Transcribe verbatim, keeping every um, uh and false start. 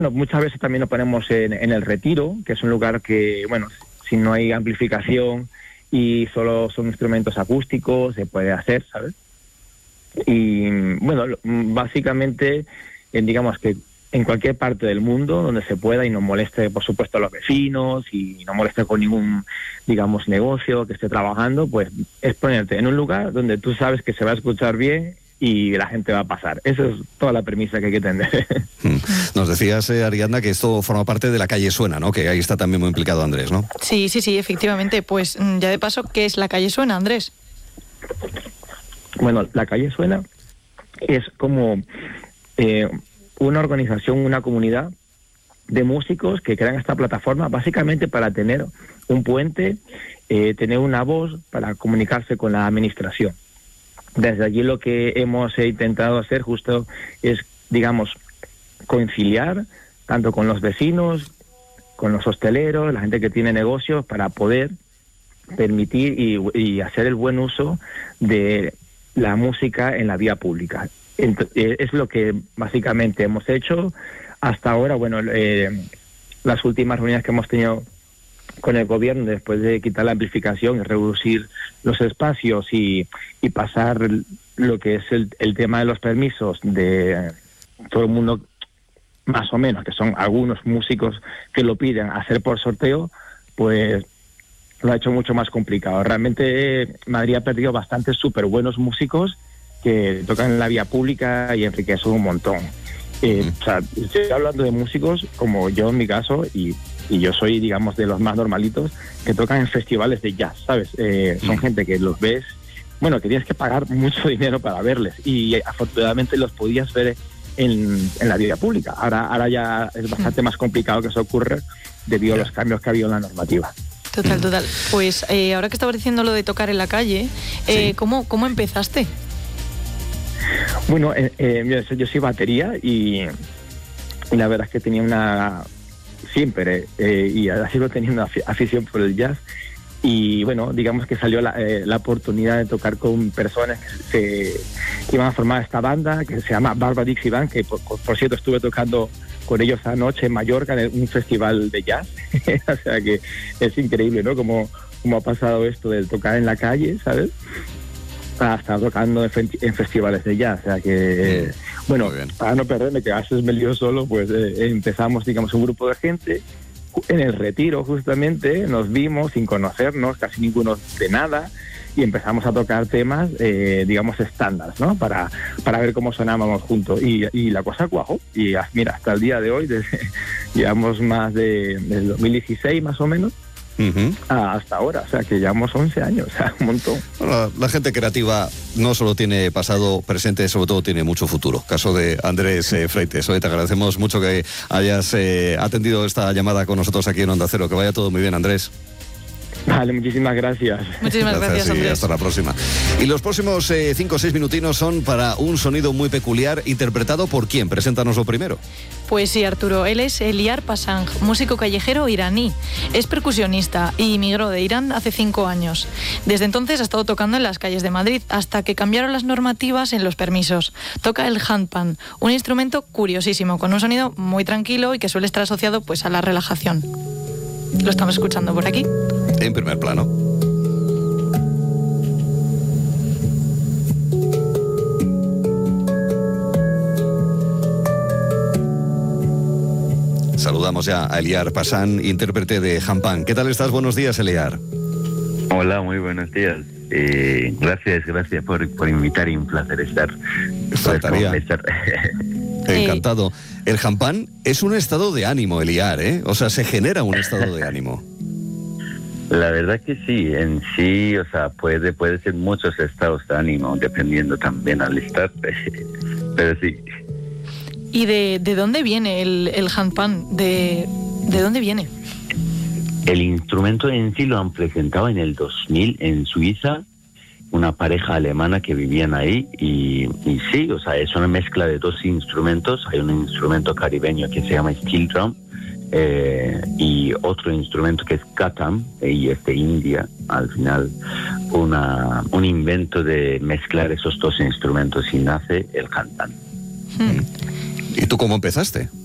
muchas veces también nos ponemos en, en el Retiro, que es un lugar que, bueno, si no hay amplificación y solo son instrumentos acústicos, se puede hacer, ¿sabes? Y bueno, básicamente, eh, digamos que en cualquier parte del mundo donde se pueda y no moleste, por supuesto, a los vecinos y no moleste con ningún, digamos, negocio que esté trabajando, pues es ponerte en un lugar donde tú sabes que se va a escuchar bien y la gente va a pasar. Esa es toda la premisa que hay que tener. Nos decías, eh, Ariadna, que esto forma parte de la calle Suena, ¿no? Que ahí está también muy implicado Andrés, ¿no? Sí, sí, sí, efectivamente. Pues ya de paso, ¿qué es la calle Suena, Andrés? Bueno, la calle Suena es como eh, una organización, una comunidad de músicos que crean esta plataforma básicamente para tener un puente, eh, tener una voz para comunicarse con la administración. Desde allí lo que hemos intentado hacer justo es, digamos, conciliar tanto con los vecinos, con los hosteleros, la gente que tiene negocios, para poder permitir y, y hacer el buen uso de la música en la vía pública. Entonces, es lo que básicamente hemos hecho hasta ahora. Bueno, eh, las últimas reuniones que hemos tenido con el gobierno después de quitar la amplificación y reducir los espacios y, y pasar lo que es el, el tema de los permisos de todo el mundo, más o menos, que son algunos músicos que lo piden, hacer por sorteo, pues lo ha hecho mucho más complicado. Realmente eh, Madrid ha perdido bastantes súper buenos músicos que tocan en la vía pública y enriquecen un montón. Eh, o sea, estoy hablando de músicos como yo en mi caso, y, y yo soy, digamos, de los más normalitos, que tocan en festivales de jazz, ¿sabes? Eh, son gente que los ves, bueno, que tienes que pagar mucho dinero para verles, y eh, afortunadamente los podías ver en, en la vía pública. Ahora, ahora ya es bastante más complicado que eso ocurra debido a los cambios que ha habido en la normativa. Total, total. Pues eh, ahora que estabas diciendo lo de tocar en la calle, eh, sí. ¿cómo, ¿cómo empezaste? Bueno, eh, eh, yo, yo soy batería y, y la verdad es que tenía una, siempre, eh, y así lo tenía una afición por el jazz, y bueno, digamos que salió la, eh, la oportunidad de tocar con personas que, se, que iban a formar esta banda, que se llama Barba Dixie Band, que por, por cierto estuve tocando con ellos anoche en Mallorca en un festival de jazz. O sea que es increíble, ¿no? Como, como ha pasado esto de tocar en la calle, ¿sabes? A estar tocando en, fe en festivales de jazz. O sea que, eh, bueno, para no perderme, que a veces me lío solo, pues eh, empezamos, digamos, un grupo de gente en el Retiro, justamente, nos vimos sin conocernos, casi ninguno de nada, y empezamos a tocar temas, eh, digamos, estándar, ¿no? Para, para ver cómo sonábamos juntos. Y, y la cosa cuajó. Y mira, hasta el día de hoy, desde, llevamos más de, desde dos mil dieciséis más o menos, uh-huh. hasta ahora. O sea, que llevamos once años, o sea, un montón. Bueno, la, la gente creativa no solo tiene pasado, presente, sobre todo tiene mucho futuro. Caso de Andrés eh, Freites. Hoy te agradecemos mucho que hayas eh, atendido esta llamada con nosotros aquí en Onda Cero. Que vaya todo muy bien, Andrés. Vale, muchísimas gracias. Muchísimas gracias, gracias Andrés. Y hasta la próxima. Y los próximos eh, cinco o seis minutinos son para un sonido muy peculiar, interpretado por ¿quién? Preséntanoslo primero. Pues sí, Arturo, él es Eliar Pasang, músico callejero iraní. Es percusionista y emigró de Irán hace cinco años. Desde entonces ha estado tocando en las calles de Madrid, hasta que cambiaron las normativas en los permisos. Toca el handpan, un instrumento curiosísimo, con un sonido muy tranquilo y que suele estar asociado pues a la relajación. Lo estamos escuchando por aquí. En primer plano. Saludamos ya a Eliar Pasang, intérprete de handpan. ¿Qué tal estás? Buenos días, Eliar. Hola, muy buenos días. Eh, gracias, gracias por, por invitar y un placer estar. Faltaría. Estar. Encantado. El handpan es un estado de ánimo, Eliar, ¿eh? O sea, se genera un estado de ánimo. La verdad que sí, en sí, o sea, puede, puede ser muchos estados de ánimo, dependiendo también al estar, pero sí. ¿Y de, de dónde viene el, el handpan? ¿De, ¿De dónde viene? El instrumento en sí lo han presentado en el dos mil en Suiza, una pareja alemana que vivían ahí, y, y sí, o sea, es una mezcla de dos instrumentos. Hay un instrumento caribeño que se llama steel drum, eh, y otro instrumento que es katam, y es de India. Al final, una, un invento de mezclar esos dos instrumentos, y nace el handpan. Hmm. ¿Y tú cómo empezaste?